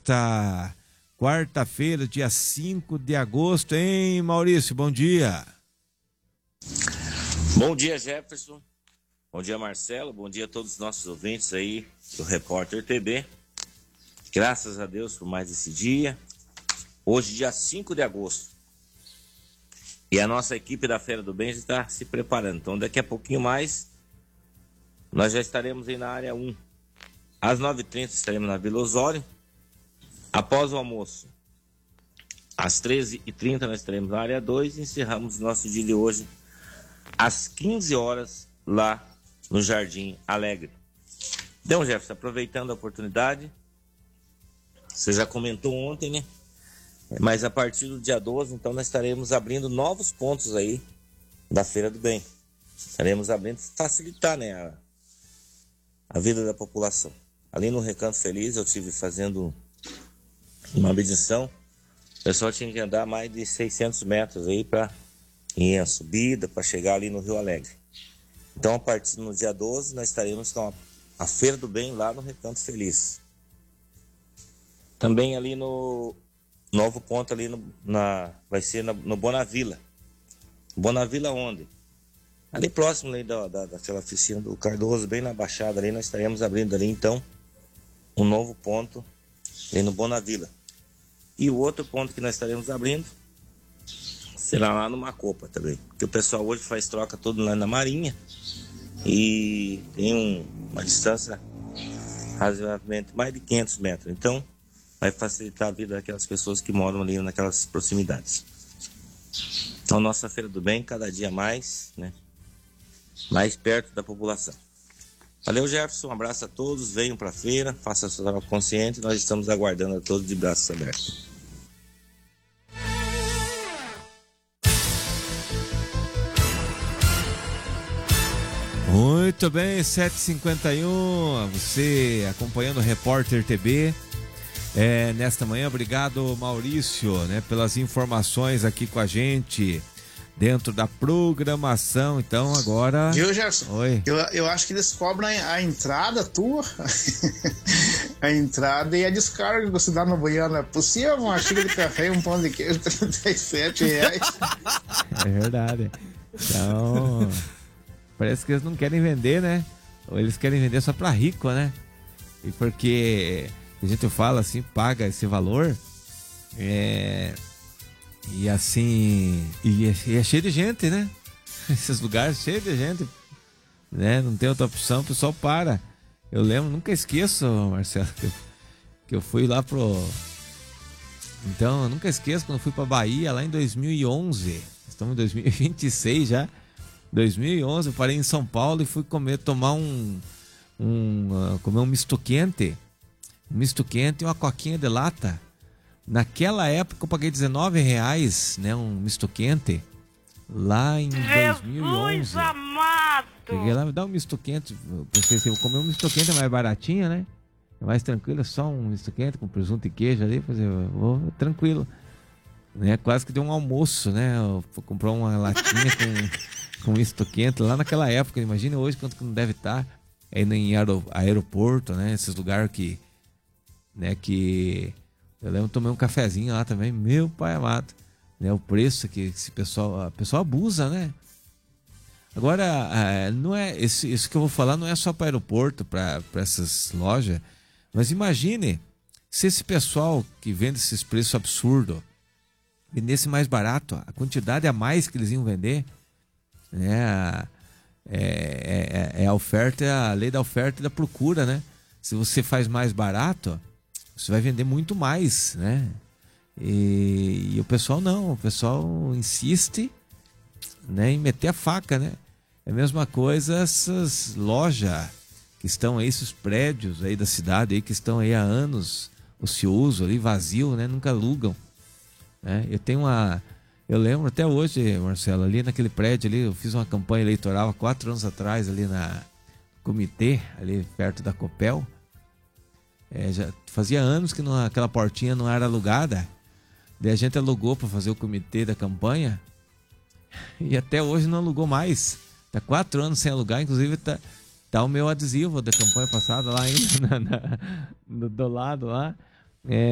nesta quarta-feira, dia 5 de agosto, hein, Maurício? Bom dia. Bom dia, Jefferson. Bom dia, Marcelo. Bom dia a todos os nossos ouvintes aí do Repórter TB. Graças a Deus por mais esse dia. Hoje, dia 5 de agosto. E a nossa equipe da Feira do Bem já está se preparando. Então, daqui a pouquinho mais, nós já estaremos aí na área 1. Às 9h30 estaremos na Vila Osório. Após o almoço, às 13h30 nós estaremos na área 2 e encerramos o nosso dia de hoje às 15 horas lá no Jardim Alegre. Então, Jefferson, aproveitando a oportunidade, você já comentou ontem, né? Mas a partir do dia 12, então, nós estaremos abrindo novos pontos aí da Feira do Bem. Estaremos abrindo para facilitar, né, a vida da população. Ali no Recanto Feliz, eu estive fazendo uma medição. O pessoal tinha que andar mais de 600 metros aí para ir a subida, para chegar ali no Rio Alegre. Então, a partir do dia 12, nós estaremos com a Feira do Bem lá no Recanto Feliz. Também ali no novo ponto ali vai ser no Bonavila. Bonavila onde? Ali próximo ali daquela oficina do Cardoso, bem na Baixada ali, nós estaremos abrindo ali então um novo ponto ali no Bonavila. E o outro ponto que nós estaremos abrindo será lá no Macopa também, porque o pessoal hoje faz troca todo lá na Marinha e tem uma distância razoavelmente mais de 500 metros. Então, vai facilitar a vida daquelas pessoas que moram ali naquelas proximidades. Então, nossa Feira do Bem, cada dia mais, né? Mais perto da população. Valeu, Jefferson. Um abraço a todos. Venham para a feira, façam a sua troca consciente. Nós estamos aguardando a todos de braços abertos. Muito bem, 7h51. Você acompanhando o Repórter TB. Nesta manhã, obrigado, Maurício, né, pelas informações aqui com a gente dentro da programação. Então agora... Viu, Gerson? Oi. Eu acho que eles cobram a entrada tua, a entrada e a descarga que você dá no banheiro. É possível uma xícara de café e um pão de queijo, R$37. É verdade. Então, parece que eles não querem vender, né? Ou eles querem vender só pra rico, né? E porque a gente fala assim, paga esse valor, e assim, e é cheio de gente, né? Esses lugares cheios de gente, né? Não tem outra opção, o pessoal para. Eu lembro, nunca esqueço, Marcelo, que eu fui lá então, eu nunca esqueço quando eu fui pra Bahia lá em 2011. Estamos em 2026 já. 2011, eu parei em São Paulo e fui tomar comer um misto quente. Um misto quente e uma coquinha de lata. Naquela época eu paguei R$19, né, um misto quente. Lá em 2011. Jesus amado! Cheguei lá, me dá um misto quente. Pensei assim, eu vou comer um misto quente, é mais baratinho, né? É mais tranquilo, é só um misto quente com presunto e queijo ali. Eu vou tranquilo. Né? Quase que deu um almoço, né? Eu vou comprar uma latinha com misto quente lá naquela época. Imagina hoje quanto que não deve estar. Aí em aeroporto, né? Esses lugares que eu lembro, tomei um cafezinho lá também, meu pai amado, né? O preço que a pessoa abusa, né? Agora, não é isso que eu vou falar não é só para aeroporto, para essas lojas, mas imagine se esse pessoal que vende esses preços absurdos vendesse mais barato, a quantidade a mais que eles iam vender, né? É a oferta, a lei da oferta e da procura, né? Se você faz mais barato, você vai vender muito mais, né? E o pessoal não, o pessoal insiste, né, em meter a faca, né? É a mesma coisa essas lojas que estão aí, esses prédios aí da cidade aí que estão aí há anos ocioso ali, vazio, né? Nunca alugam, né? Eu lembro até hoje, Marcelo, ali naquele prédio ali, eu fiz uma campanha eleitoral há 4 anos atrás ali na Comitê, ali perto da Copel. Já fazia anos que aquela portinha não era alugada. Daí a gente alugou para fazer o comitê da campanha e até hoje não alugou mais. Tá 4 anos sem alugar, inclusive tá o meu adesivo da campanha passada lá ainda do lado lá.